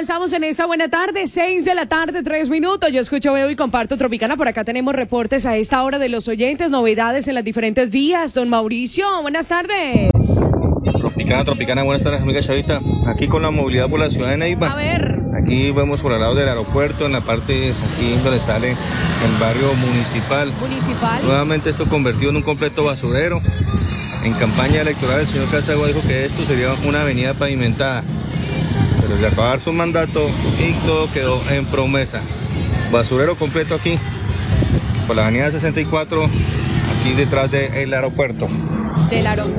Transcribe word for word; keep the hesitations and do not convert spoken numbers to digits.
avanzamos en esa buena tarde, seis de la tarde, tres minutos. Yo escucho, veo y comparto Tropicana. Por acá tenemos reportes a esta hora de los oyentes, novedades en las diferentes vías. Don Mauricio, buenas tardes. Tropicana, Tropicana, buenas tardes, amiga Chavita. Aquí con la movilidad por la ciudad de Neiva. A ver. Aquí vemos por el lado del aeropuerto, en la parte aquí donde sale el barrio municipal. Municipal. Nuevamente esto convertido en un completo basurero. En campaña electoral el señor Casagua dijo que esto sería una avenida pavimentada. Pero de acabar su mandato y todo quedó en promesa. Basurero completo aquí, por la avenida sesenta y cuatro, aquí detrás del aeropuerto. Del aeropuerto.